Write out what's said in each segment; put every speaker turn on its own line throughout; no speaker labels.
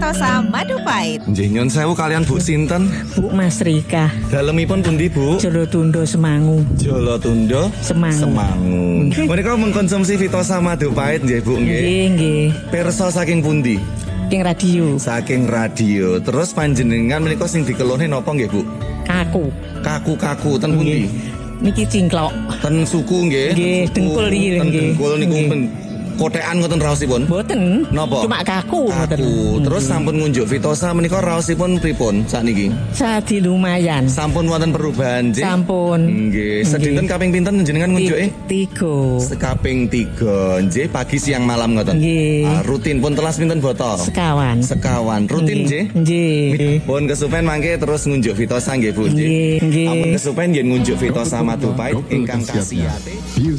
Vitosa Madu Pahit.
Nggih nyun sewu kalian Bu sinten?
Bu Mas Rika.
Dalemipun pundi Bu?
Jolotundo Semangu.
Jolotundo Semangu. Menika mengkonsumsi Vitosa Madu Pahit nggih Bu nggih.
Nggih.
Pirsa saking pundi?
Saking radio.
Saking radio. Terus panjenengan menika sing dikelone napa nggih Bu?
Kaku.
Kaku ten pundi?
Niki cingklok.
Ten suku nggih.
Nggih, dengkul iki
ten
nggih.
dengkul niku kotekan ngoten raosipun?
Mboten.
Napa?
Cuma kaku ngoten.
Kaku. Terus sampun ngunjuk Vitosa menika raosipun pripun sakniki?
Sadi lumayan.
Sampun wonten perubahan nggih?
Sampun.
Nggih. Sedinten kaping pinten jenengan ngunjuke?
3.
Kaping 3 nggih, pagi siang malam ngoten.
Nggih.
Rutin pun telas pinten botol? Sekawan. Rutin nggih?
Nggih.
Pun kesupen mangke terus ngunjuk Vitosa nggih Bu nggih.
Nggih.
Ampun kesupen yen ngunjuk Vitosa Madu Pahit ingkang kasihate.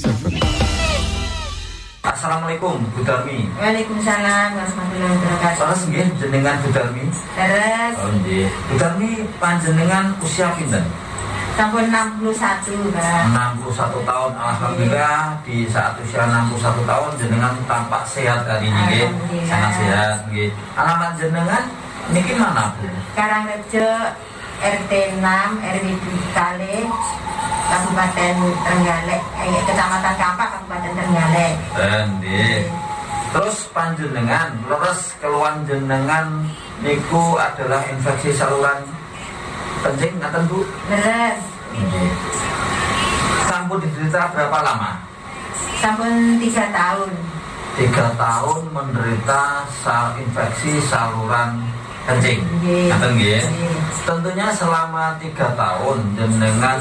Assalamualaikum Bu Darmi.
Waalaikumsalam warahmatullahi wabarakatuh.
Terus nggih jenengan Bu Darmi.
Terus
Oh nggih. Bu Darmi panjenengan usia pinten?
sampun 61, Pak.
61 tahun. Alhamdulillah di saat usia 61 tahun jenengan tampak sehat hari ini nggih.
Alhamdulillah.
Sangat sehat nggih. Alamat jenengan niki mana Bu?
Karangrejo RT 6 RW Kale Kabupaten Trenggalek, Kecamatan Kampak Kabupaten Trenggalek.
Nggih. Terus panjenengan leres keluhan jenengan niku adalah infeksi saluran kencing ngaten Bu?
Leres.
Nggih. Sampun diderita berapa lama?
Sampun 3 tahun.
3 tahun menderita infeksi saluran kencing.
Nggih.
Ngaten nggih.
Nggih.
Tentunya selama 3 tahun jenengan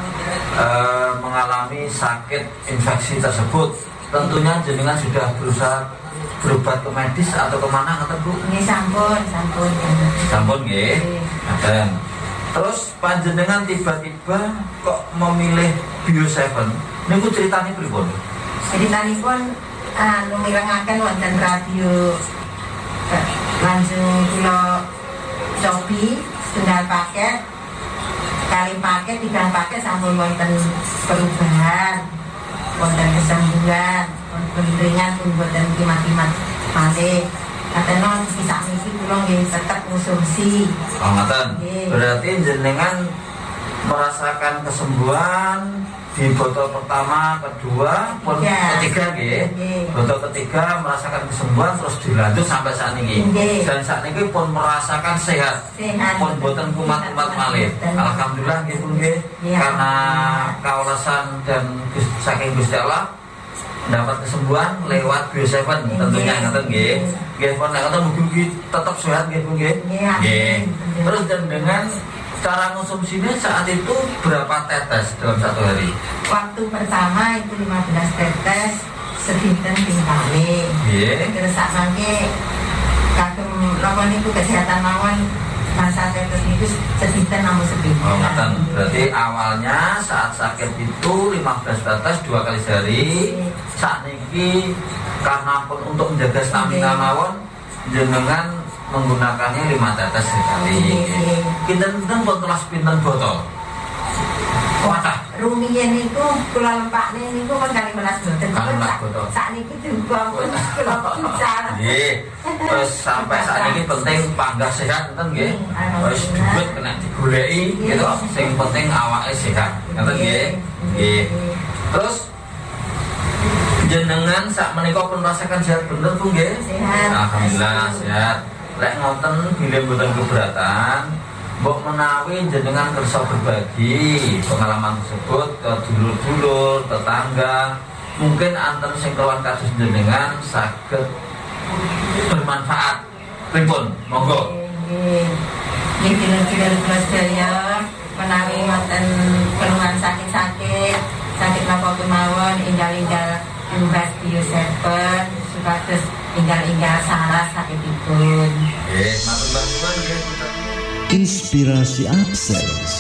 mengalami sakit infeksi tersebut. Tentunya jenengan sudah berusaha berobat ke medis atau kemana ngaten Bu?
Ini sampun.
Sampun nggih.
Nggih.
Ngaten. Terus panjenengan tiba-tiba kok memilih Bio7? Niku ceritanya pripun?
Jadi tadi pun mirengaken wonten radio langsung kula cobi setunggal paket, kali paket, 3 paket sampun wonten perubahan, wonten kesembuhan, wonten ringan pun wonten kimat-kimat malih. Katanya bisa misi kula nggih tetep konsumsi.
Oh ngaten.
Nggih.
Berarti jenengan merasakan kesembuhan di botol pertama, kedua, pun
Iya.
ketiga nggih.
Nggih.
Botol ketiga merasakan kesembuhan terus dilanjut sampai saat ini.
Nggih.
Dan saat ini pun merasakan sehat.
Sehat.
Pun boten kumat-kumat malih.
Boten.
Alhamdulillah nggih pun nggih.
Iya.
Karena kaulasan dan saking Gusti Allah dapat kesembuhan lewat Bio7 tentunya ngaten nggih. Nggih pun nek ngoten mugi tetap sehat nggih pun nggih.
Iya.
Nggih. Terus dan dengan cara konsumsinya saat itu berapa tetes dalam satu hari?
Waktu pertama itu 15 tetes sedinten ping kali.
Nggih.
Terus sak mangke kagem napa niku kesehatan mawon masa tetes niku sedinten namung sepinten.
Oh, ngaten. Berarti awalnya saat sakit itu 15 tetes 2 kali sehari. Saat niki karena pun untuk menjaga stamina mawon jenengan menggunakannya 5 tetes sekali. Pinten-pinten botolas pinten botol? Wadah.
Rumiyin niku kula lempakne niku kan 15 boten.
15 botol.
Sak niki juga pun kula bicara.
Nggih. Terus sampai saat ini penting panggah sehat enten nggih. Wis duit kena digoleki gitu. Sing penting awake sehat. Ngoten nggih. Nggih. Terus jenengan sak menika pun merasakan sehat bener Bu nggih?
Sehat.
Alhamdulillah sehat. Lek ngoten bilih mboten keberatan, mbok menawi jenengan kersa berbagi pengalaman tersebut ke dulur-dulur, tetangga, mungkin anten sing keluhan kados jenengan saged bermanfaat. Pripun? Monggo.
Nggih. Nggih dulur-dulur kula sedaya menawi wonten keluhan sakit-sakit, sakit napa kemawon enggal-enggal imbas Bio7 supados enggal-enggal salah sakitipun.
Nggih, matur nuwun nggih.
Inspirasi Upseries.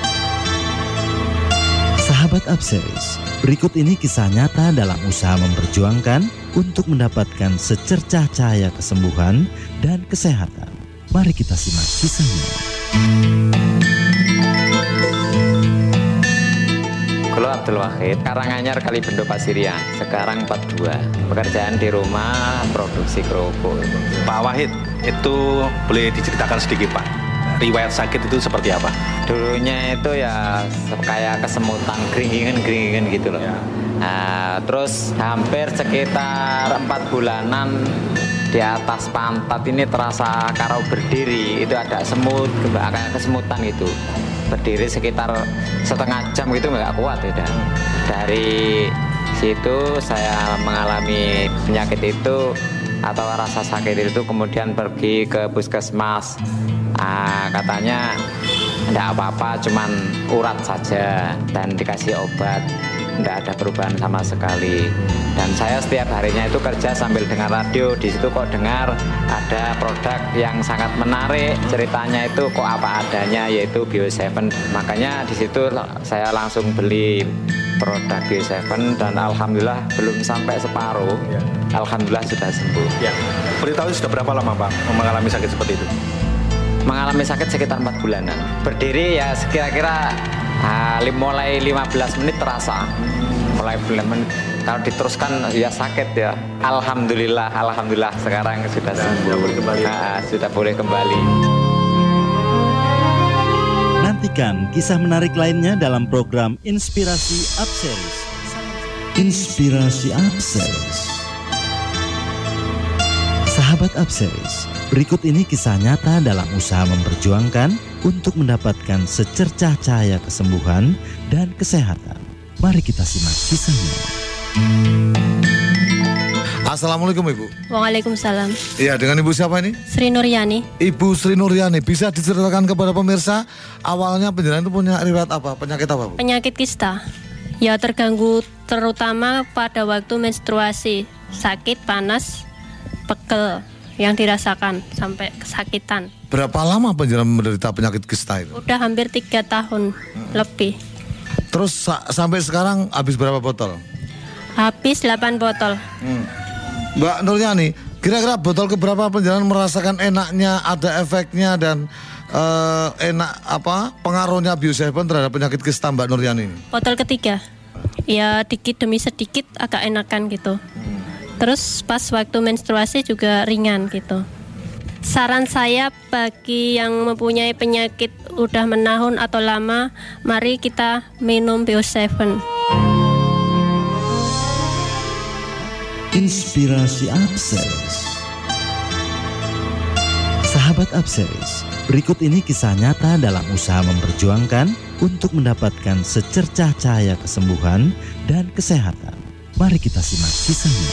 Sahabat Upseries, berikut ini kisah nyata dalam usaha memperjuangkan untuk mendapatkan secercah cahaya kesembuhan dan kesehatan. Mari kita simak kisahnya.
Kulo Abdul Wahid, Karanganyar Kalibendo Pasirian, sekarang 42. Pekerjaan di rumah produksi kerupuk.
Pak Wahid,
Itu boleh diceritakan sedikit Pak, riwayat sakit itu seperti apa?
Dulunya itu ya kayak kesemutan, geringgingan gitu loh. Nah, terus hampir sekitar 4 bulanan di atas pantat ini terasa kalau berdiri itu ada semut, kayak kesemutan gitu. Berdiri sekitar setengah jam gitu nggak kuat udah. Dari situ saya mengalami penyakit itu atau rasa sakit itu, kemudian pergi ke puskesmas. Katanya enggak apa-apa, cuman urat saja dan dikasih obat, enggak ada perubahan sama sekali. Dan saya setiap harinya itu kerja sambil dengar radio. Di situ kok dengar ada produk yang sangat menarik, ceritanya itu kok apa adanya, yaitu Bio7. Makanya di situ saya langsung beli produk Bio7 dan alhamdulillah belum sampai separuh. Alhamdulillah sudah sembuh.
Beritahu sudah berapa lama Pak mengalami sakit seperti itu?
Mengalami sakit sekitar 4 bulanan. Berdiri ya kira-kira mulai 15 menit terasa. Mulai 15 menit. Kalau diteruskan ya sakit ya. Alhamdulillah sekarang sudah sembuh. Sudah boleh kembali.
Nantikan kisah menarik lainnya dalam program Inspirasi Upseries. Inspirasi Upseries. Sahabat Upseries, berikut ini kisah nyata dalam usaha memperjuangkan untuk mendapatkan secercah cahaya kesembuhan dan kesehatan. Mari kita simak kisahnya.
Assalamualaikum Ibu.
Waalaikumsalam.
Iya, dengan Ibu siapa ini?
Sri Nuryani.
Ibu Sri Nuryani, bisa diceritakan kepada pemirsa awalnya penjenengan itu punya riwayat apa? Penyakit apa Bu?
Penyakit kista. Ya terganggu terutama pada waktu menstruasi. Sakit, panas, pegel yang dirasakan sampai kesakitan.
Berapa lama penjenengan menderita penyakit kista itu?
Udah hampir 3 tahun lebih.
Terus sampai sekarang habis berapa botol?
Habis 8 botol.
Mbak Nuryani, kira-kira botol keberapa penjenengan merasakan enaknya, ada efeknya dan enak apa pengaruhnya Bio7 terhadap penyakit kista Mbak Nuryani?
Botol ketiga. Ya dikit demi sedikit agak enakan gitu. Terus pas waktu menstruasi juga ringan gitu. Saran saya bagi yang mempunyai penyakit udah menahun atau lama, mari kita minum Bio7.
Inspirasi Upseries. Sahabat Upseries, berikut ini kisah nyata dalam usaha memperjuangkan untuk mendapatkan secercah cahaya kesembuhan dan kesehatan. Mari kita simak kisahnya.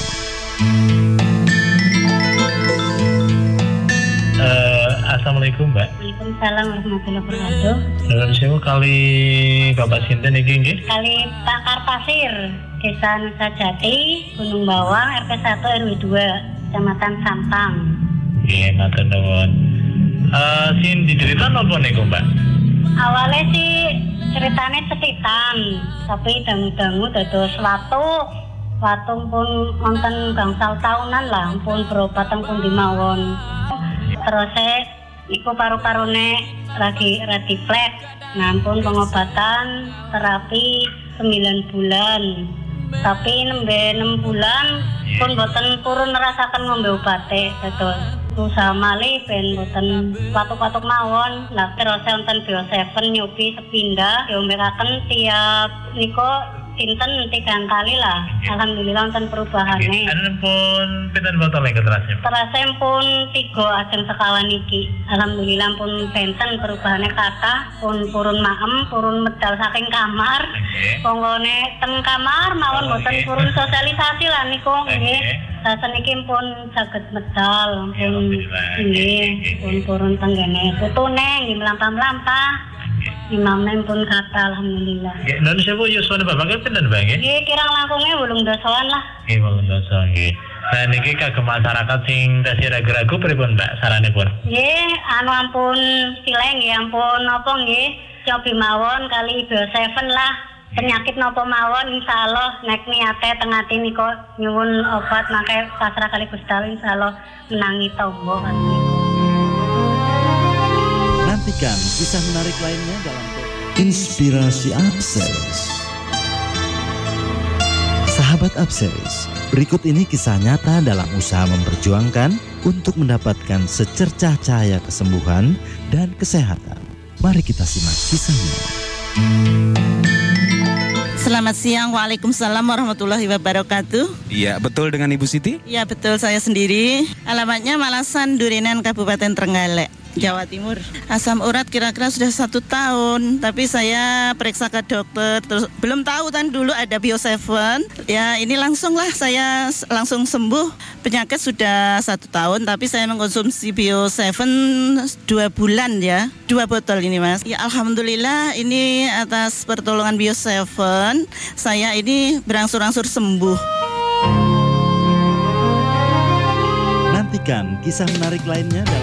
Assalamualaikum Mbak.
Waalaikumsalam warahmatullahi wabarakatuh.
Nuwun sewu kali Bapak sinten iki nggih?
Kali Pak Karpasir, Desa Nusa Jati, Gunung Bawang, RT 1 RW 2, Kecamatan Sampang.
Nggih, matur nuwun. Sin dicerita napa niku Mbak?
Awalnya sih ceritanya cekitan, tapi dangu-dangu dados watu pun wonten gangsal tahunan lah, pun berobat teng pundi mawon. Terus iku paru-parune lagi flek. Nah, pun pengobatan terapi 9 bulan. Tapi nembe 6 bulan pun boten purun merasakan ngombe obate terus. Usaha malih ben boten patuk-patuk mawon. Lah terus wonten Bio7 nyobi sepindah diombekaken tiap niko sinten 3 kali lah. Alhamdulillah wonten perubahane.
Anu pun pinten botol iki terasnya?
Terasnya pun 3 ajeng sekawan iki. Alhamdulillah pun benten perubahane kathah, pun purun maem, purun medal saking kamar. Ponggone teng kamar mawon boten purun sosialisasi lah niku nggih. Sasen iki pun saged medal, pun nggih, pun purun tenggene putune nggih mlampah-mlampah. Imamnya pun kata alhamdulillah.
Nggih, nun sewu yuswane Bapak pinten Mbak nggih?
Nggih, kirang langkungnya 8 lah.
Nggih, 8 nggih. Nah niki kagem masyarakat sing tasih ragu-ragu pripun Mbak saranipun?
Nggih, ampun sileng nggih, ampun napa nggih, cobi mawon kali Bio7 lah. Penyakit napa mawon insyaallah nek niate teng ati nika nyuwun obat mangke pasrah kali Gusti Allah insyaallah menangi tombo kan.
Nantikan kisah menarik lainnya dalam Inspirasi Upseries. Sahabat Upseries, Berikut ini kisah nyata dalam usaha memperjuangkan untuk mendapatkan secercah cahaya kesembuhan dan kesehatan. Mari kita simak kisahnya.
Selamat siang, Waalaikumsalam warahmatullahi wabarakatuh.
Iya, betul dengan Ibu Siti?
Ya betul, saya sendiri. Alamatnya Malasan, Durinan, Kabupaten Trenggalek, Jawa Timur. Asam urat kira-kira sudah 1 tahun, tapi saya periksa ke dokter, terus belum tahu kan dulu ada Bio7. Ya ini saya langsung sembuh. Penyakit sudah 1 tahun, tapi saya mengkonsumsi Bio7 2 bulan ya, 2 botol ini Mas. Ya alhamdulillah ini atas pertolongan Bio7, saya ini berangsur-angsur sembuh.
Nantikan kisah menarik lainnya dalam